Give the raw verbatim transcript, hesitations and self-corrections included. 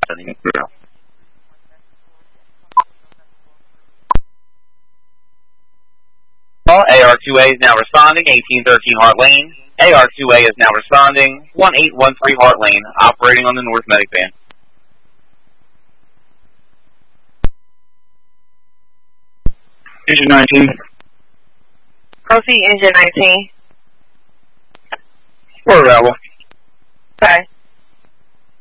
Sending it through. A R two A is now responding, eighteen thirteen Hart Lane. A R two A is now responding, one eight one three Hart Lane, operating on the North Medic van. Engine nineteen. Proceed, engine nineteen. For arrival. Okay.